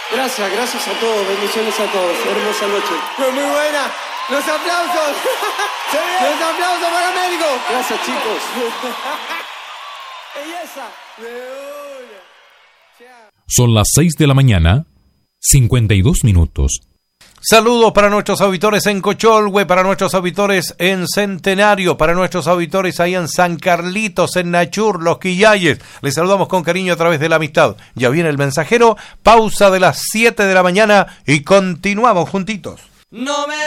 Gracias a todos, bendiciones a todos. Hermosa noche. Fue muy buena. ¡Los aplausos! ¡Los aplausos para México! Gracias, chicos. ¡Belleza! Son las 6 de la mañana, 52 minutos. Saludos para nuestros auditores en Cocholhue, para nuestros auditores en Centenario, para nuestros auditores ahí en San Carlitos, en Nachur, Los Quillayes. Les saludamos con cariño a través de la amistad. Ya viene el mensajero, pausa de las 7 de la mañana y continuamos juntitos. No me